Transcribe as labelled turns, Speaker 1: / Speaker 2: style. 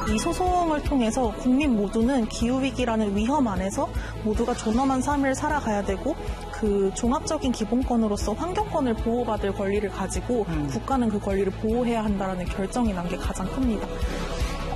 Speaker 1: 이 소송을 통해서 국민 모두는 기후위기라는 위험 안에서 모두가 존엄한 삶을 살아가야 되고 그 종합적인 기본권으로서 환경권을 보호받을 권리를 가지고 국가는 그 권리를 보호해야 한다는 결정이 난 게 가장 큽니다.